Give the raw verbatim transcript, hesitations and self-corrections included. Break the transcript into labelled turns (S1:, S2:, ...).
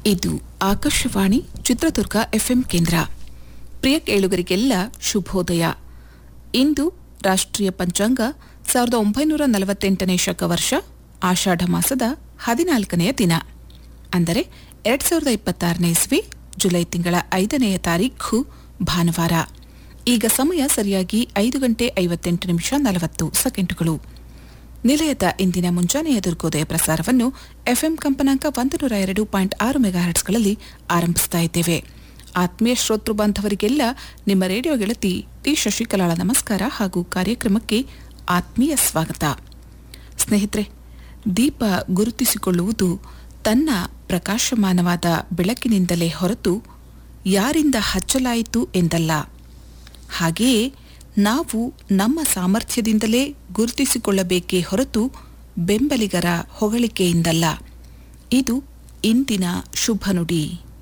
S1: ಇದು ಆಕಾಶವಾಣಿ ಚಿತ್ರದುರ್ಗ ಎಫ್ಎಂ ಕೇಂದ್ರ. ಪ್ರಿಯ ಕೇಳುಗರಿಗೆಲ್ಲ ಶುಭೋದಯ. ಇಂದು ರಾಷ್ಟ್ರೀಯ ಪಂಚಾಂಗ ಸಾವಿರದ ಒಂಬೈನೂರ ನಲವತ್ತೆಂಟನೇ ಶಕವರ್ಷ ಆಷಾಢ ಮಾಸದ ಹದಿನಾಲ್ಕನೆಯ ದಿನ, ಅಂದರೆ ಎರಡ್ ಸಾವಿರದ ಇಪ್ಪತ್ತಾರನೇ ಇಸ್ವಿ ಜುಲೈ ತಿಂಗಳ ಐದನೆಯ ತಾರೀಖು ಭಾನುವಾರ. ಈಗ ಸಮಯ ಸರಿಯಾಗಿ ಐದು ಗಂಟೆ ಐವತ್ತೆಂಟು ನಿಮಿಷ ನಲವತ್ತು ಸೆಕೆಂಡುಗಳು. ನಿಲಯದ ಇಂದಿನ ಮುಂಜಾನೆಯ ದುರ್ಗೋದಯ ಪ್ರಸಾರವನ್ನು ಎಫ್ಎಂ ಕಂಪನಾಂಕ ಒಂದು ನೂರ ಎರಡು ಪಾಯಿಂಟ್ ಆರು ಮೆಗಾಹರ್ಟ್ಸ್ಗಳಲ್ಲಿ ಆರಂಭಿಸ್ತಾ ಇದ್ದೇವೆ. ಆತ್ಮೀಯ ಶ್ರೋತೃ ಬಾಂಧವರಿಗೆಲ್ಲ ನಿಮ್ಮ ರೇಡಿಯೋ ಗೆಳತಿ ಟಿ ಶಶಿಕಲಾಳ ನಮಸ್ಕಾರ ಹಾಗೂ ಕಾರ್ಯಕ್ರಮಕ್ಕೆ ಆತ್ಮೀಯ ಸ್ವಾಗತ. ಸ್ನೇಹಿತರೆ, ದೀಪ ಗುರುತಿಸಿಕೊಳ್ಳುವುದು ತನ್ನ ಪ್ರಕಾಶಮಾನವಾದ ಬೆಳಕಿನಿಂದಲೇ ಹೊರತು ಯಾರಿಂದ ಹಚ್ಚಲಾಯಿತು ಎಂದಲ್ಲ. ಹಾಗೆಯೇ ನಾವು ನಮ್ಮ ಸಾಮರ್ಥ್ಯದಿಂದಲೇ ಗುರುತಿಸಿಕೊಳ್ಳಬೇಕೇ ಹೊರತು ಬೆಂಬಲಿಗರ ಹೊಗಳಿಕೆಯಿಂದಲ್ಲ. ಇದು ಇಂದಿನ ಶುಭ ನುಡಿ.